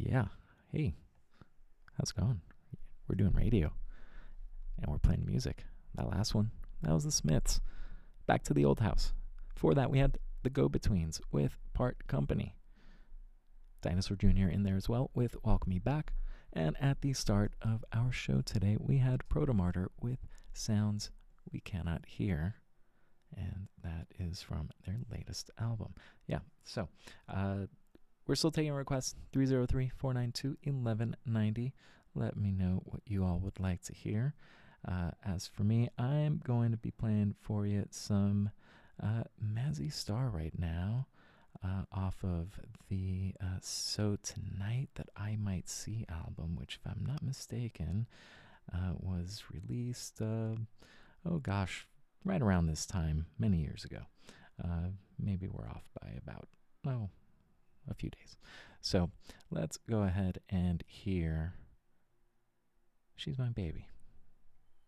Yeah. Hey, how's it going? We're doing radio and we're playing music. That last one, that was the Smiths. Back to the old house. Before that, we had the Go Betweens with Part Company. Dinosaur Jr. in there as well with Welcome Me Back. And at the start of our show today, we had Protomartyr with Sounds We Cannot Hear. And that is from their latest album. Yeah, so we're still taking requests 303 492 1190. Let me know what you all would like to hear. As for me, I'm going to be playing for you some Mazzy Star right now off of the So Tonight That I Might See album, which, if I'm not mistaken, was released, oh gosh, right around this time, many years ago. Maybe we're off by about, a few days. So let's go ahead and hear She's My Baby.